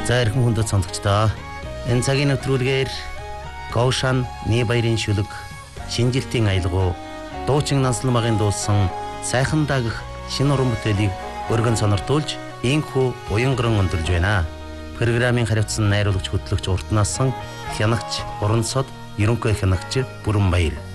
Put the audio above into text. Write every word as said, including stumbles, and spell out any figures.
За эрхэм хүндэт сонсогчдоо энэ цагийн нэвтрүүлгээр Гоушан Небаярын шүлэг шинжилтийн аялгау дуучин Нансалмагын дуулсан сайхан дагах шинэ уран бүтээлийг өргөн сониртуулж инхүү уянган өндөрлж байна. Программын хариуцсан найруулагч хөтлөгч Уртнаасан хянагч Урансод ерөнхий хянагч Бүрэнбаяр.